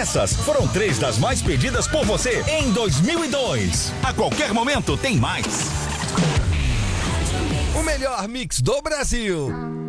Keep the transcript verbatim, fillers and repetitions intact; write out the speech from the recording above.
Essas foram três das mais pedidas por você em dois mil e dois. A qualquer momento tem mais. O melhor mix do Brasil.